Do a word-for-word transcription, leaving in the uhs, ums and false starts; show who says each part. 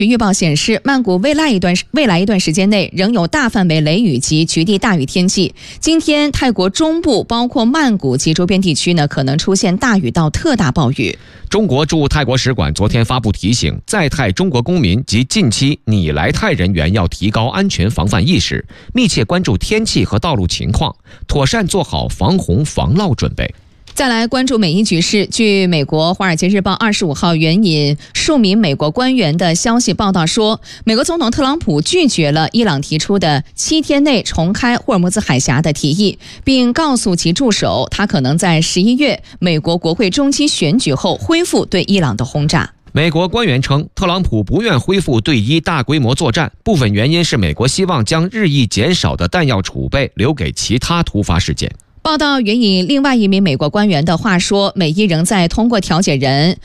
Speaker 1: 预报显示，曼谷未来一段未来一段时间内仍有大范围雷雨及局地大雨天气。今天，泰国中部包括曼谷及周边地区呢，可能出现大雨到特大暴雨。
Speaker 2: 中国驻泰国使馆昨天发布提醒，在泰中国公民及近期拟来泰人员要提高安全防范意识，密切关注天气和道路情况，妥善做好防洪防涝准备。
Speaker 1: 再来关注美伊局势。据美国《华尔街日报》二十五号援引数名美国官员的消息报道说，美国总统特朗普拒绝了伊朗提出的七天内重开霍尔木兹海峡的提议，并告诉其助手，他可能在十一月美国国会中期选举后恢复对伊朗的轰炸。
Speaker 2: 美国官员称，特朗普不愿恢复对伊大规模作战，部分原因是美国希望将日益减少的弹药储备留给其他突发事件。
Speaker 1: 报道援引另外一名美国官员的话说，美伊仍在通过调解人